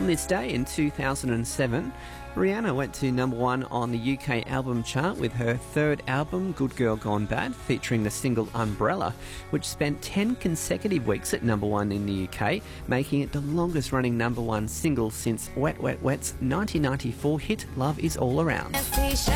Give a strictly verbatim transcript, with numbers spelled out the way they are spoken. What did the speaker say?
On this day in two thousand seven, Rihanna went to number one on the U K album chart with her third album, Good Girl Gone Bad, featuring the single Umbrella, which spent ten consecutive weeks at number one in the U K, making it the longest-running number one single since Wet Wet Wet's nineteen ninety-four hit Love Is All Around.